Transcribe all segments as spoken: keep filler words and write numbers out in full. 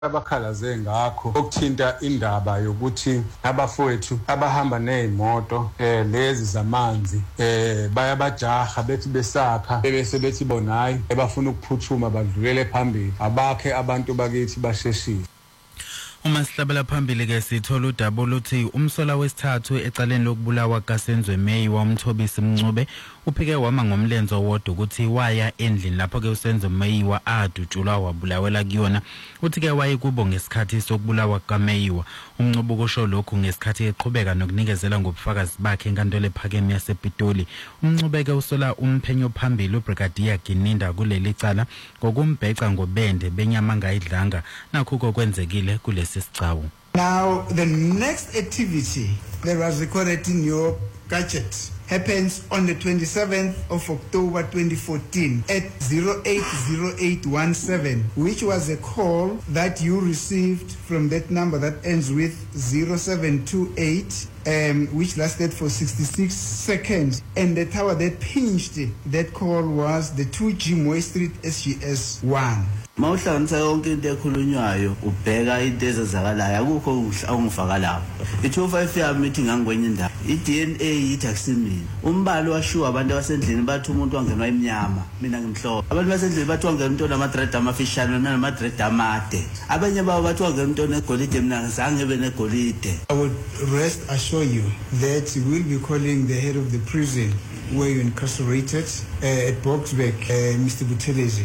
abakhalaze ngakho okuthinta indaba yokuthi abafowethu abahamba nezimoto eh lezi zamanzi eh bayabajaha bethi besakha bese bethi bonayi ebafuna ukuphuthuma badlulele phambili abakhe abantu bakithi basheshile. Uma sihlabela phambili ke sithola udaba oluthi umsola wesithathu ecaleni lokubulawa kaSenzwe May wamthobisa Mncube uphike wama ngomlenzo wodwa ukuthi waya endlini lapho ke uSenzwe May wa adutshulwa wabulawela kuyona uthi ke waye kubo ngesikhathi sokubulawa kaMayiwa. Umncube kusho lokhu ngesikhathi eqhubeka nokunikezela ngobufakazi bakhe enkantolo ephakeme yasePitoli. Umncube ke usola umphenyo phambili uBrigadier Gininda kuleli cala ngokumbheca ngobende benyama ngayidlanga nakho kokwenzekile kule. Now, the next activity that was recorded in your gadget happens on the twenty-seventh of October twenty fourteen at zero eight zero eight one seven, which was a call that you received from that number that ends with zero seven two eight, um, which lasted for sixty-six seconds. And the tower that pinched that call was the two G Moy Street S G S one. Mawuhlanganisa yonke into ekhulunywayo ubheka into ezenzakalayo akukho ungifaka lapho. I-two five yami ithi ngangikwenye indaba i-D N A yithi akusimini umbalo washiwa abantu abasendlini bathi umuntu wangenwa imnyama mina ngimhlophe abantu basendlini bathi wangena umuntu onama-dread amafishane nama-dread amade abanye babo bathi wangena umuntu onegolide mina ngizange ebe negolide. I would rest assure you that we will be calling the head of the prison where you incarcerated uh, at Boksburg, uh, Mister Buthelezi.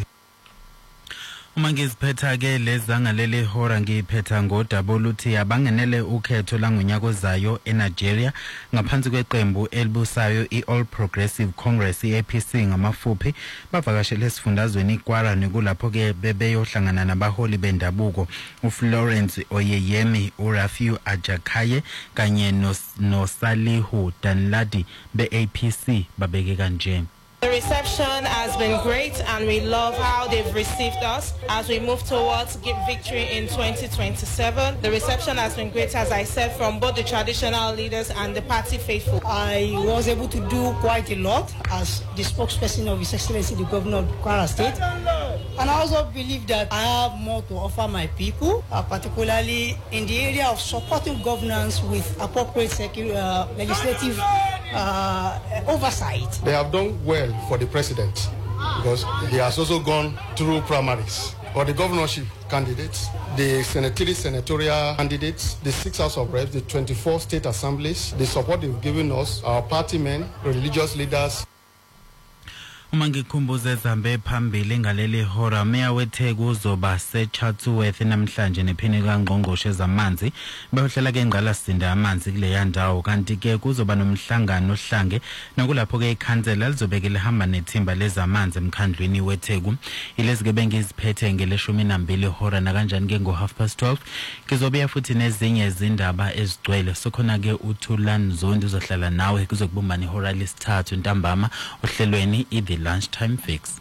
Uma ngiziphetha ke lezanga leli hora ngiphetha ngodaba oluthi abangenele ukhetho langonyaka ozayo eNigeria ngaphansi kweqembu elibusayo iAll Progressive Congress iA P C ngamafuphi bavakashele esifundazweni iKwara nekulapho ke bebeyohlangana nabaholi bendabuko uFlorence Oyeyemi, uRafiu Ajakaye kanye noSalihu Danladi beA P C babeke kanje. The reception has been great and we love how they've received us as we move towards victory in twenty twenty-seven. The reception has been great, as I said, from both the traditional leaders and the party faithful. I was able to do quite a lot as the spokesperson of His Excellency the Governor of Kwara State, and I also believe that I have more to offer my people, uh, particularly in the area of supporting governance with appropriate secu- uh, legislative uh, oversight. They have done well for the president because he has also gone through primaries. For the governorship candidates, the senatorial senatorial candidates, the six House of Reps, the twenty-four state assemblies, the support they've given us, our party men, religious leaders. Uma ngikhumbuze zambe phambili ngaleli hora meya weTheku uzoba seChatsworth namhlanje nephini kaNgqongqoshe zamanzi behlela ke ingqalasinda amanzi kule yandawo kanti ke kuzoba nomhlangano ohlange nokulapho ke ikhansela lizobeke lihamba nethimba lezamanzi emkhandlweni weTheku. Ilezi ke bengiziphethe ngeleshumi nambili hora na kanjani ke ngo half past twelve kizobuya futhi nezinye izindaba ezigcwele sokhona ke uThulani Zondi uzohlala nawe kuzokubumbana ihora lesithathu ntambama ohlelweni iThe Lunchtime Fix.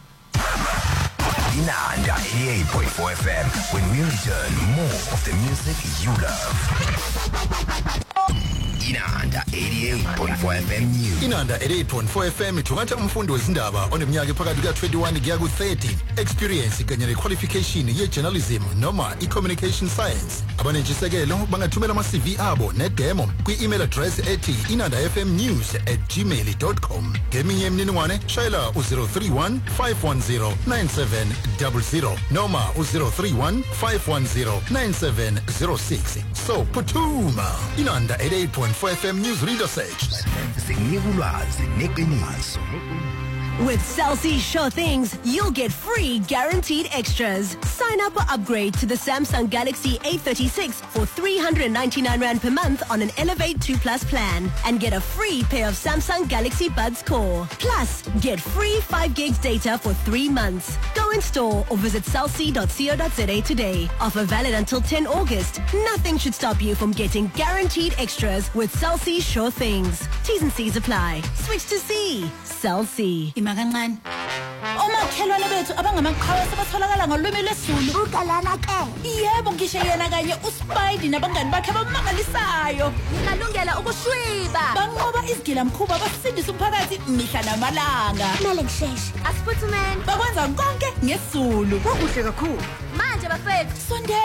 Inanda eighty-eight point four F M. When we return, more of the music you love. Inanda eighty-eight point four F M News. Inanda eighty-eight point four F M ithumatha umfundo wezindaba oneminyaka phakathi ka twenty-one kuya ku thirty. Experience kanye nequalification ye-journalism noma i-communication science. Abanentshisekelo bangathumela ama-C V abo ne-demo kwi-email address ethi inandafmnews at gmail dot com. Ngeminye imininingwane shayela u zero three one five one zero nine seven zero zero noma u zero three one five one zero nine seven zero six. So putuma Inanda eighty-eight point four F M News Reader Search. With Cell C Sure Things, you'll get free guaranteed extras. Sign up or upgrade to the Samsung Galaxy A thirty-six for three hundred ninety-nine rand per month on an Elevate two Plus plan and get a free pair of Samsung Galaxy Buds Core. Plus, get free five gigs data for three months. Go in store or visit cell c dot co dot za today. Offer valid until ten August. Nothing should stop you from getting guaranteed extras with Cell C Sure Things. T's and C's apply. Switch to C. Cell C. Imakancane. Omakhelwane bethu abangamaqhawe sebatholakala ngolwimi lwesiZulu. Ugalana ke. Yebo ngisho yena kanye uSpidey nabangani bakhe abamangalisayo. Ngalungela ukushwiba. Banqoba izigilamkhuba basindisa umphakathi mihla namalanga. Kumele ngisheshe. Asiphuthume. Bakwenza konke ngesiZulu. Kuhle kakhulu. Manje bafethu. Sonde